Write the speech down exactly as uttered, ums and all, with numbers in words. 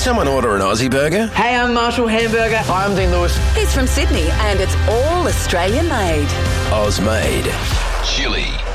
someone order an Aussie burger? Hey, I'm Marshall Hamburger. Hi, I'm Dean Lewis. He's from Sydney and it's all Australian made. Oz made. Chili.